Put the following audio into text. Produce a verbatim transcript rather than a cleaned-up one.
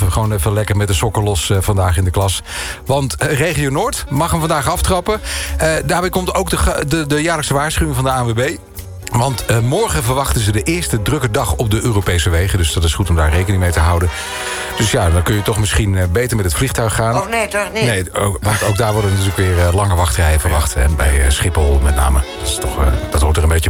laten we gewoon even lekker met de sokken los uh, vandaag in de klas. Want uh, Regio Noord mag hem vandaag aftrappen. Uh, daarbij komt ook de, de, de jaarlijkse waarschuwing van de A N W B. Want uh, morgen verwachten ze de eerste drukke dag op de Europese wegen. Dus dat is goed om daar rekening mee te houden. Dus ja, dan kun je toch misschien uh, beter met het vliegtuig gaan. Oh nee, toch niet? Nee, ook, want ook daar worden natuurlijk weer uh, lange wachtrijen verwacht. En bij uh, Schiphol met name. Dat, is toch, uh, dat hoort er een beetje